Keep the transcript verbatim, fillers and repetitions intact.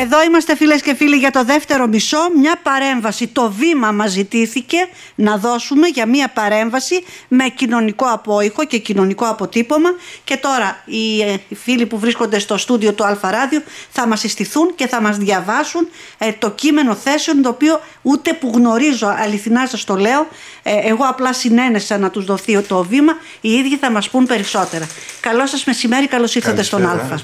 Εδώ είμαστε φίλες και φίλοι για το δεύτερο μισό. Μια παρέμβαση, το βήμα μας ζητήθηκε να δώσουμε για μια παρέμβαση με κοινωνικό απόϊχο και κοινωνικό αποτύπωμα. Και τώρα οι, οι φίλοι που βρίσκονται στο στούντιο του Αλφα Ράδιο θα μας συστηθούν και θα μας διαβάσουν ε, το κείμενο θέσεων, το οποίο ούτε που γνωρίζω, αληθινά σας το λέω, ε, εγώ απλά συνένεσα να τους δοθεί το βήμα, οι ίδιοι θα μας πούν περισσότερα. Καλό σας μεσημέρι, καλώς ήρθατε στον Αλφα.